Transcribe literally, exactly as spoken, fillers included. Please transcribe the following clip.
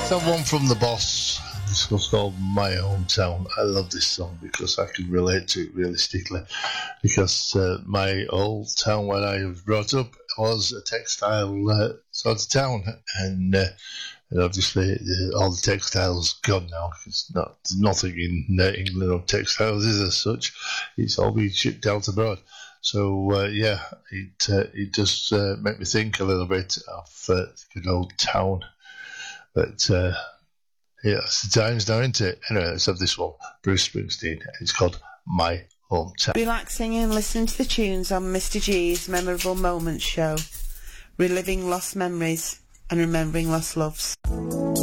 have one from The Boss. This was called My Hometown. I love this song because I can relate to it realistically. Because uh, my old town where I was brought up was a textile uh, sort of town, and, uh, and obviously uh, all the textiles gone now. It's not there's nothing in uh, England of textiles is as such. It's all been shipped out abroad. So uh, yeah, it uh, it does uh, make me think a little bit of uh, the good old town, but. Uh, Yeah, it's the times now, isn't it? Anyway, let's have this one. Bruce Springsteen. It's called My Hometown. Relaxing and listening to the tunes on Mister G's Memorable Moments show. Reliving lost memories and remembering lost loves.